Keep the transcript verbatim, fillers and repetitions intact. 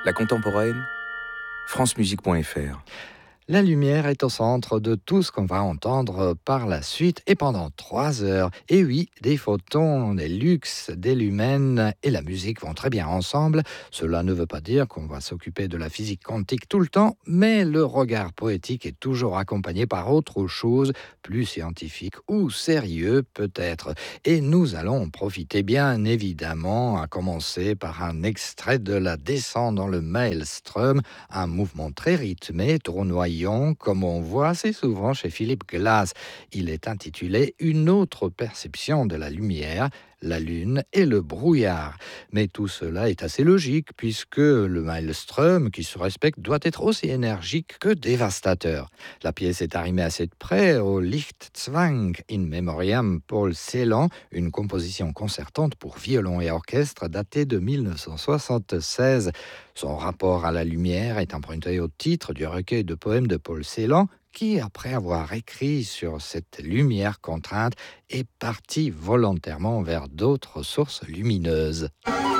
La contemporaine, francemusique point f r. La lumière est au centre de tout ce qu'on va entendre par la suite et pendant trois heures. Et oui, des photons, des luxes, des lumens et la musique vont très bien ensemble. Cela ne veut pas dire qu'on va s'occuper de la physique quantique tout le temps, mais le regard poétique est toujours accompagné par autre chose, plus scientifique ou sérieux peut-être. Et nous allons en profiter bien évidemment, à commencer par un extrait de la descente dans le Maelstrom, un mouvement très rythmé, tournoyant, comme on voit assez souvent chez Philip Glass. Il est intitulé « Une autre perception de la lumière ». La lune et le brouillard. Mais tout cela est assez logique puisque le Maelstrom qui se respecte doit être aussi énergique que dévastateur. La pièce est arrimée assez de près au Lichtzwang in Memoriam Paul Celan, une composition concertante pour violon et orchestre datée de mille neuf cent soixante-seize. Son rapport à la lumière est emprunté au titre du recueil de poèmes de Paul Celan, qui, après avoir écrit sur cette lumière contrainte, est parti volontairement vers d'autres sources lumineuses.